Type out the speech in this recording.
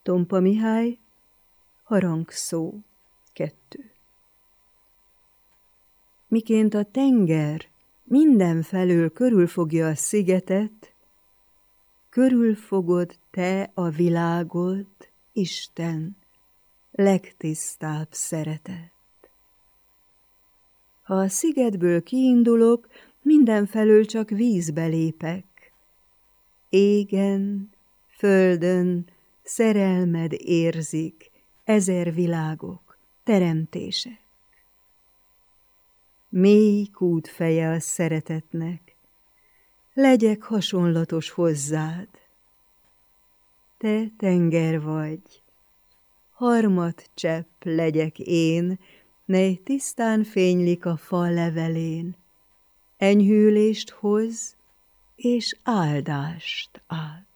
Tompa Mihály, harangszó 2. Miként a tenger mindenfelől körülfogja a szigetet, körülfogod te a világot, Isten, legtisztább szeretet. Ha a szigetből kiindulok, mindenfelől csak vízbe lépek. Égen, földön szerelmed érzik, ezer világok, teremtések. Mély kútfeje a szeretetnek, legyek hasonlatos hozzád. Te tenger vagy, harmadcsepp legyek én, mely tisztán fénylik a fa levelén, enyhülést hoz és áldást ad.